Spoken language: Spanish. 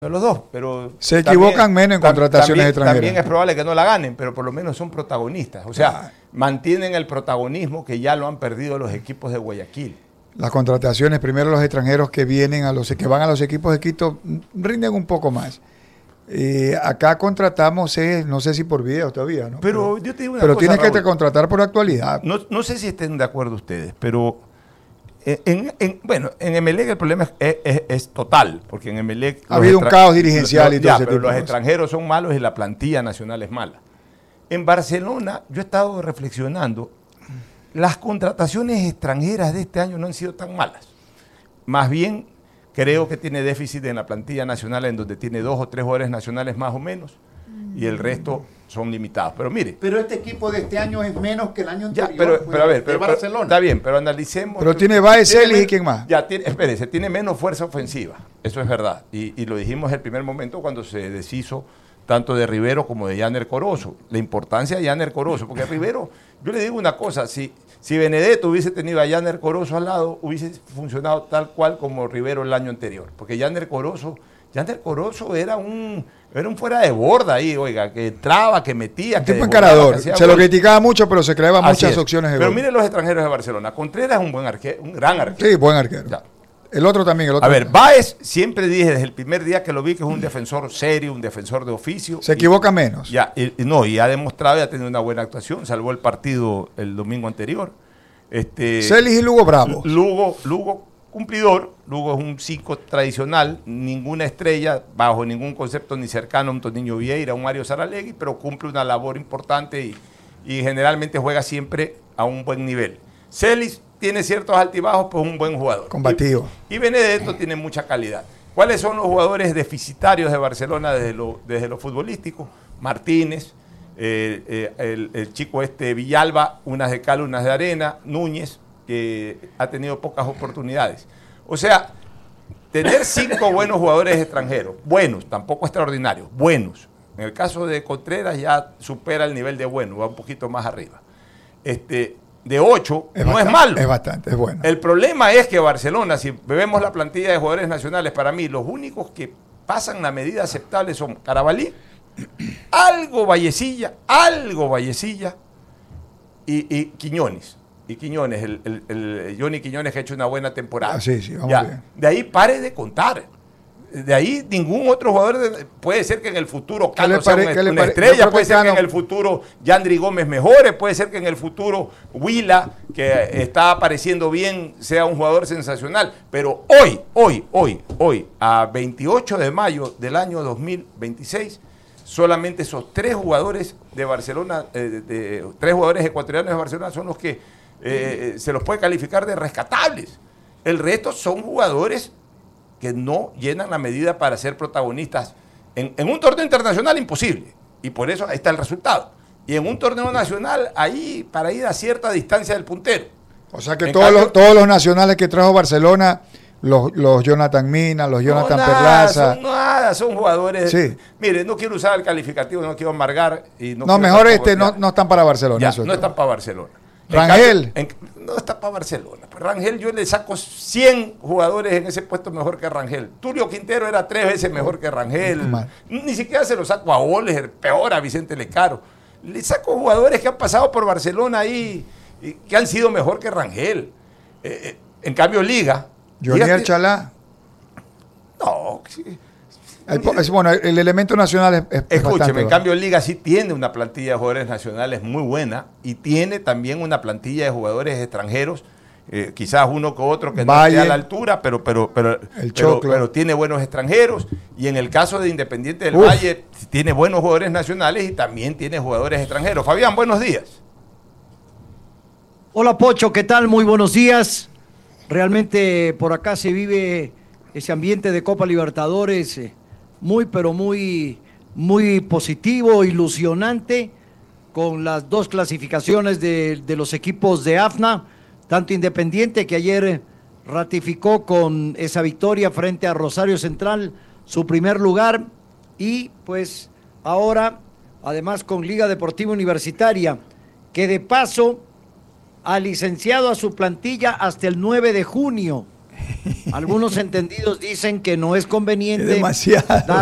de los dos, pero se equivocan menos en contrataciones extranjeras. También es probable que no la ganen, pero por lo menos son protagonistas. O sea, mantienen el protagonismo que ya lo han perdido los equipos de Guayaquil. Las contrataciones, primero los extranjeros que vienen que van a los equipos de Quito rinden un poco más. Acá contratamos, no sé si por video todavía, ¿no? Pero yo te digo una cosa, tienes Raúl, que contratar por actualidad. No sé si estén de acuerdo ustedes, pero en Emelec el problema es total, porque en Emelec ha habido un caos dirigencial y todo ese pero tipo los de extranjeros son malos y la plantilla nacional es mala. En Barcelona, yo he estado reflexionando, las contrataciones extranjeras de este año no han sido tan malas. Más bien, creo que tiene déficit en la plantilla nacional, en donde tiene 2 o 3 jugadores nacionales más o menos, y el resto son limitados. Pero mire. Pero este equipo de este año es menos que el año anterior. Pero Barcelona. Está bien, pero analicemos. Pero tiene Baez, Celis y quién más. Espérese, tiene menos fuerza ofensiva. Eso es verdad. Y lo dijimos el primer momento cuando se deshizo tanto de Rivero como de Yaner Corozo. La importancia de Yaner Corozo, porque Rivero, yo le digo una cosa, si Benedetto hubiese tenido a Yaner Corozo al lado, hubiese funcionado tal cual como Rivero el año anterior. Porque Yaner Corozo era un fuera de borda ahí, oiga, que entraba, que metía. Un tipo encarador. Se lo criticaba mucho, pero se creaba muchas opciones de gol. Pero miren los extranjeros de Barcelona. Contreras es un buen arquero, un gran arquero. Sí, buen arquero. Ya. El otro también. A ver, Baez, siempre dije desde el primer día que lo vi que es un defensor serio, un defensor de oficio. Se equivoca menos. Y ha demostrado y ha tenido una buena actuación. Salvó el partido el domingo anterior. Celis y Lugo Bravo. Lugo cumplidor. Lugo es un 5 tradicional, ninguna estrella, bajo ningún concepto ni cercano a un Toninho Vieira, a un Mario Saralegui, pero cumple una labor importante y generalmente juega siempre a un buen nivel. Celis tiene ciertos altibajos, pues un buen jugador. Combativo. Y Benedetto tiene mucha calidad. ¿Cuáles son los jugadores deficitarios de Barcelona desde lo futbolístico? Martínez, el chico Villalba, unas de cal, unas de arena, Núñez, que ha tenido pocas oportunidades. O sea, tener 5 buenos jugadores extranjeros, buenos, tampoco extraordinarios, buenos. En el caso de Contreras ya supera el nivel de bueno, va un poquito más arriba. De 8 no es malo. Es bastante, es bueno. El problema es que Barcelona, si vemos la plantilla de jugadores nacionales, para mí los únicos que pasan la medida aceptable son Carabalí, algo Vallecilla y Quiñones. Y Quiñones, el Johnny Quiñones que ha hecho una buena temporada. Sí, vamos bien. De ahí pare de contar. De ahí ningún otro jugador, puede ser que en el futuro Cano sea una estrella, puede ser que en el futuro Yandri Gómez mejore, puede ser que en el futuro Huila, que está apareciendo bien, sea un jugador sensacional. Pero hoy, a 28 de mayo del año 2026, solamente esos 3 jugadores de Barcelona, 3 jugadores ecuatorianos de Barcelona son los que se los puede calificar de rescatables. El resto son jugadores que no llenan la medida para ser protagonistas. En un torneo internacional imposible, y por eso ahí está el resultado. Y en un torneo nacional, ahí para ir a cierta distancia del puntero. O sea que todos los nacionales que trajo Barcelona, los Jonathan Mina, los Jonathan Perlaza. Son jugadores. Sí. Mire, no quiero usar el calificativo, no quiero amargar. Mejor no están para Barcelona. No están para Barcelona. Rangel. No está para Barcelona. Pues Rangel, yo le saco 100 jugadores en ese puesto mejor que Rangel. Tulio Quintero era 3 veces mejor que Rangel. Ni siquiera se lo saco a Oles, peor a Vicente Lecaro. Le saco jugadores que han pasado por Barcelona ahí y que han sido mejor que Rangel. En cambio, Liga. Jonier Chalá. No, sí. El elemento nacional es escúcheme, en cambio Liga sí tiene una plantilla de jugadores nacionales muy buena y tiene también una plantilla de jugadores extranjeros, quizás uno que otro que no esté a la altura, pero tiene buenos extranjeros, y en el caso de Independiente del Valle tiene buenos jugadores nacionales y también tiene jugadores extranjeros. Fabián, buenos días. Hola Pocho, ¿qué tal? Muy buenos días. Realmente por acá se vive ese ambiente de Copa Libertadores pero muy positivo, ilusionante, con las 2 clasificaciones de los equipos de AFNA, tanto Independiente, que ayer ratificó con esa victoria frente a Rosario Central su primer lugar, y pues ahora además con Liga Deportiva Universitaria, que de paso ha licenciado a su plantilla hasta el 9 de junio Algunos entendidos dicen que no es conveniente demasiado.